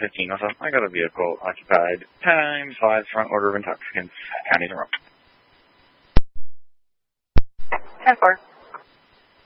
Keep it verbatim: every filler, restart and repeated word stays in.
fifteen. Also, I got a vehicle occupied. Times five, front order of intoxicants. Counties and Rock. ten four.